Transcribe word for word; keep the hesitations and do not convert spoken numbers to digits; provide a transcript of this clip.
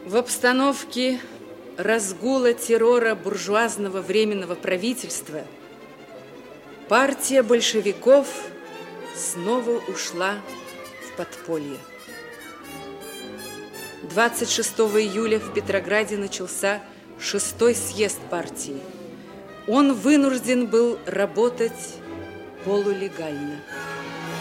В обстановке разгула террора буржуазного временного правительства партия большевиков снова ушла в подполье. двадцать шестого июля в Петрограде начался шестой съезд партии. Он вынужден был работать полулегально.